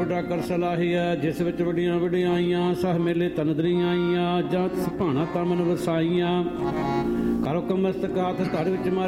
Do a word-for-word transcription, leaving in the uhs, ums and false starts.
ਮੋਟਾ ਕਰ ਸਲਾਹੀਆ ਜਿਸ ਵਿੱਚ ਵੱਡੀਆਂ ਵਡਿਆਈਆਂ ਸਹ ਮੇਲੇ ਤਨਦਰੀਆਂ ਆਈਆਂ ਜਾਂ ਸੁਭਾਣਾ ਤਮਨ ਵਸਾਈਆਂ ਕਰ ਹੁਕਮ ਮਸਤਕ ਹੱਥ ਧੜ ਵਿੱਚ